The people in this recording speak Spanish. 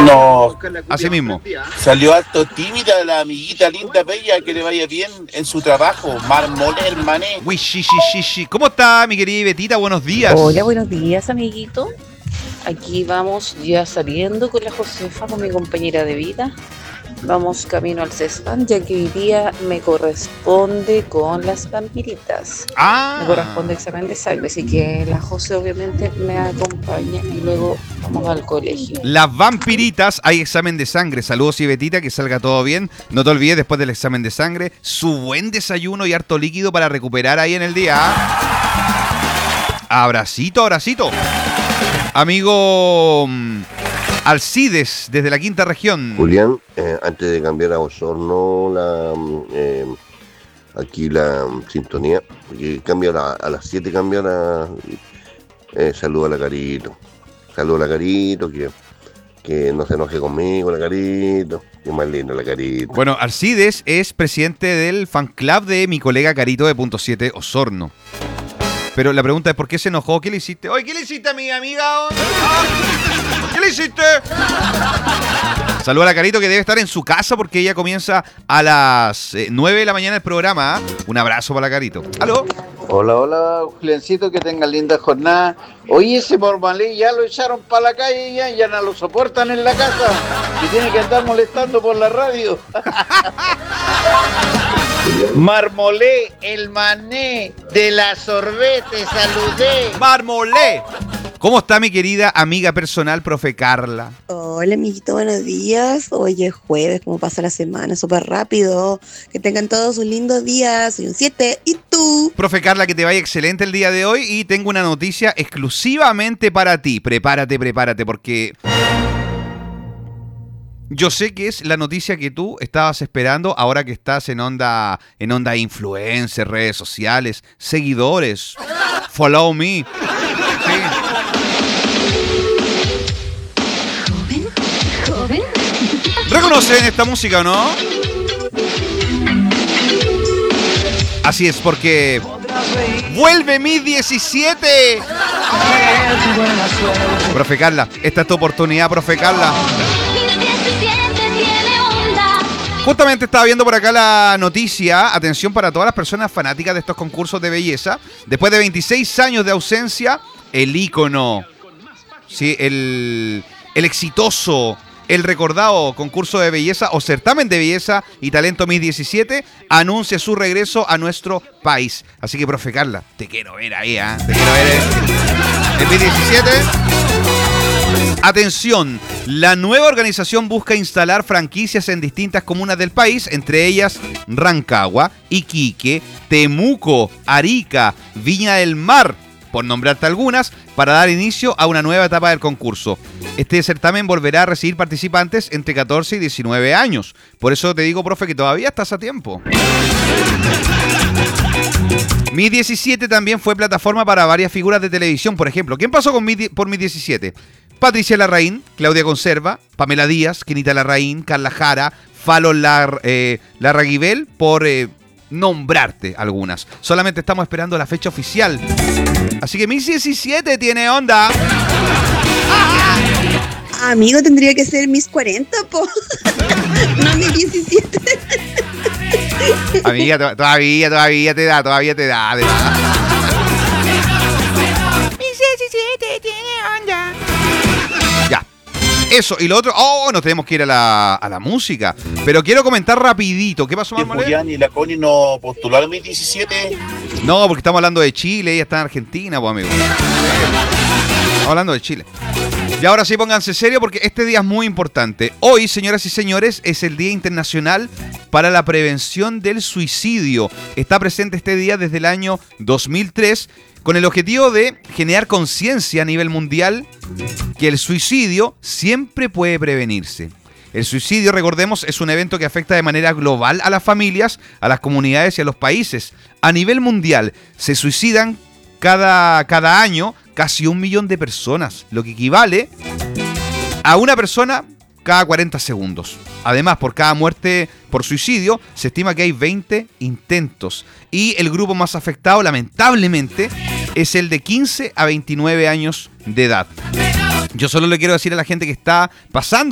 No, Así mismo. salió harto tímida la amiguita linda bella, que le vaya bien en su trabajo. Marmoler Mané. Uy, shi. ¿Cómo está mi querida Betita? Buenos días. Hola, buenos días, amiguito. Aquí vamos ya saliendo con la Josefa, con mi compañera de vida. Vamos camino al CESFAM, ya que hoy día me corresponde con las vampiritas. Me corresponde examen de sangre, así que la José obviamente me acompaña y luego vamos al colegio. Las vampiritas, hay examen de sangre. Saludos y Betita, que salga todo bien. No te olvides después del examen de sangre, su buen desayuno y harto líquido para recuperar ahí en el día. Abracito. Amigo Alcides, desde la quinta región. Julián, antes de cambiar a Osorno aquí la sintonía, porque cambia a las 7, saluda a la Carito. Saluda a la Carito, que no se enoje conmigo, la Carito. Que más lindo la Carito. Bueno, Alcides es presidente del fan club de mi colega Carito de Punto 7 Osorno. Pero la pregunta es, ¿por qué se enojó? ¿Qué le hiciste? Oye, ¿qué le hiciste a mi amiga? ¿Qué le hiciste? Saluda a la Carito, que debe estar en su casa porque ella comienza a las 9 de la mañana el programa. Un abrazo para la Carito. ¿Aló? Hola, Juliancito, que tengan linda jornada. Oye, ese Mormalé ya lo echaron para la calle, ya no lo soportan en la casa y tiene que andar molestando por la radio. Marmolé, el mané de la sorbete, saludé. Marmolé. ¿Cómo está mi querida amiga personal, profe Carla? Hola, amiguito, buenos días. Hoy es jueves, ¿cómo pasa la semana? Súper rápido. Que tengan todos un lindo día. Soy un 7. ¿Y tú? Profe Carla, que te vaya excelente el día de hoy y tengo una noticia exclusivamente para ti. Prepárate, porque yo sé que es la noticia que tú estabas esperando ahora que estás en onda influencer, redes sociales, seguidores. Follow me. Sí. ¿Reconocen esta música o no? Así es, porque ¡vuelve mi 17! Profe Carla, esta es tu oportunidad, profe Carla. Justamente estaba viendo por acá la noticia, atención para todas las personas fanáticas de estos concursos de belleza. Después de 26 años de ausencia, el ícono, ¿sí? el exitoso, el recordado concurso de belleza o certamen de belleza y talento Miss 17 anuncia su regreso a nuestro país. Así que, profe Carla, te quiero ver ahí, ¿eh? Te quiero ver en Miss 17. Atención, la nueva organización busca instalar franquicias en distintas comunas del país, entre ellas Rancagua, Iquique, Temuco, Arica, Viña del Mar, por nombrarte algunas, para dar inicio a una nueva etapa del concurso. Este certamen volverá a recibir participantes entre 14 y 19 años. Por eso te digo, profe, que todavía estás a tiempo. Mi 17 también fue plataforma para varias figuras de televisión. Por ejemplo, ¿quién pasó por Mi 17? Patricia Larraín, Claudia Conserva, Pamela Díaz, Kenita Larraín, Carla Jara, Falo Larraguibel, por nombrarte algunas. Solamente estamos esperando la fecha oficial. Así que Miss 17 tiene onda. Amigo, tendría que ser mis 40, po. No mis 17. Amiga, todavía te da. Miss 17 tiene onda. Ya. Eso, y lo otro, nos tenemos que ir a la música. Pero quiero comentar rapidito. ¿Qué pasó, Marmolé? Julián y la Connie no postularon mi 17. No, porque estamos hablando de Chile, ella está en Argentina, pues, amigo. Estamos hablando de Chile. Y ahora sí, pónganse serio porque este día es muy importante. Hoy, señoras y señores, es el Día Internacional para la Prevención del Suicidio. Está presente este día desde el año 2003 con el objetivo de generar conciencia a nivel mundial que el suicidio siempre puede prevenirse. El suicidio, recordemos, es un evento que afecta de manera global a las familias, a las comunidades y a los países. A nivel mundial se suicidan cada año casi 1 millón de personas, lo que equivale a una persona cada 40 segundos. Además, por cada muerte por suicidio, se estima que hay 20 intentos. Y el grupo más afectado, lamentablemente, es el de 15 a 29 años de edad. Yo solo le quiero decir a la gente que está pasando